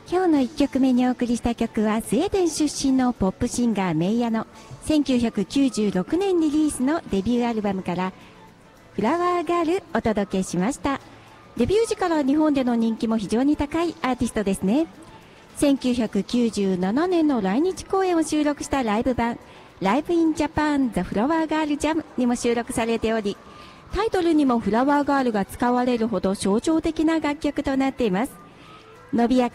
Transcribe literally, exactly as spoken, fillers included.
今日のいっきょくめにお送りした曲はスウェーデン出身のポップシンガーメイヤのせんきゅうひゃくきゅうじゅうろくねんリリースのデビューアルバムからフラワーガールお届けしました。デビュー時から日本での人気も非常に高いアーティストですね。せんきゅうひゃくきゅうじゅうななねんの来日公演を収録したライブ版ライブインジャパンザフラワーガールジャムにも収録されており、タイトルにもフラワーガールが使われるほど象徴的な楽曲となっています。伸びやか